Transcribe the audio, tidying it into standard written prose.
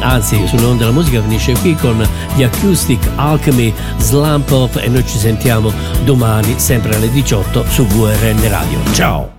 anzi sulle onde della musica finisce qui con gli Acoustic Alchemy Slump Up, e noi ci sentiamo domani sempre alle 18 su VRN Radio. Ciao!